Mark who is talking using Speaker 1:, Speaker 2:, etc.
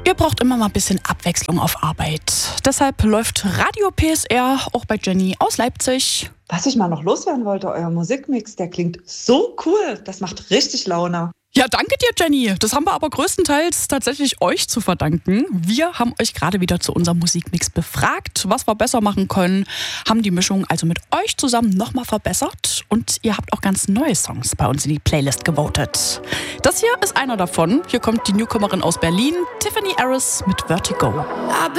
Speaker 1: Ihr braucht immer mal ein bisschen Abwechslung auf Arbeit. Deshalb läuft Radio PSR auch bei Jenny aus Leipzig.
Speaker 2: Was ich mal noch loswerden wollte, euer Musikmix, der klingt so cool. Das macht richtig Laune.
Speaker 1: Ja, danke dir, Jenny. Das haben wir aber größtenteils tatsächlich euch zu verdanken. Wir haben euch gerade wieder zu unserem Musikmix befragt, was wir besser machen können, haben die Mischung also mit euch zusammen nochmal verbessert und ihr habt auch ganz neue Songs bei uns in die Playlist gewotet. Das hier ist einer davon. Hier kommt die Newcomerin aus Berlin, Tiffany Harris mit Vertigo.